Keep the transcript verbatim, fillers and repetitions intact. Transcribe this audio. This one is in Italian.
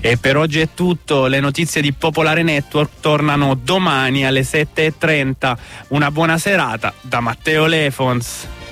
E per oggi è tutto, le notizie di Popolare Network tornano domani alle sette e trenta. Una buona serata da Matteo Lefons.